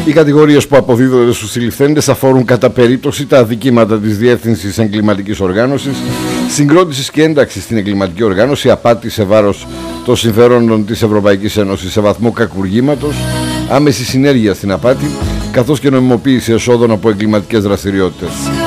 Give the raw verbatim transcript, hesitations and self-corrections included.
Οι κατηγορίες που αποδίδονται στους συλληφθέντες αφορούν κατά περίπτωση τα αδικήματα της Διεύθυνσης Εγκληματικής Οργάνωσης, συγκρότησης και ένταξης στην εγκληματική οργάνωση, απάτη σε βάρος των συμφερόντων της Ευρωπαϊκής Ένωσης σε βαθμό κακουργήματος, άμεση συνέργεια στην απάτη, καθώς και νομιμοποίηση εσόδων από εγκληματικές δραστηριότητες.